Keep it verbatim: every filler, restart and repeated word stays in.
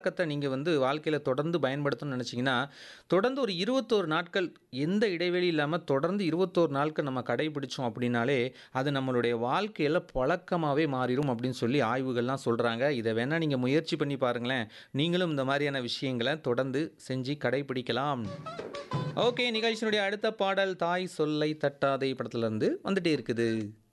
பழக்கத்த நீங்க வந்து வாழ்க்கையில தொடர்ந்து பயன்படுத்தணும்னு நெனச்சீங்கன்னா, தொடர்ந்து ஒரு இருபத்தொன்று நாட்கள் எந்த இடைவெளி இல்லாம தொடர்ந்து இருபத்தொன்று நாட்கள் நம்ம கடைபிடிச்சோம் அப்படின்னாலே, அது நம்மளுடைய வாழ்க்கையில பழக்கமாவே மாறிரும் அப்படின்னு சொல்லி ஆய்வுகள்லாம் சொல்றாங்க. இத வேணா நீங்க முயற்சி பண்ணி பாருங்களேன். நீங்களும் இந்த மாரியான விஷயங்கள தொடர்ந்து செஞ்சு கடைபிடிக்கலாம். ஓகே, நிகழ்ச்சியினுடைய அடுத்த பாடல் தாய் சொல்லை தட்டாதே படத்துல இருந்து வந்துட்டே இருக்குது.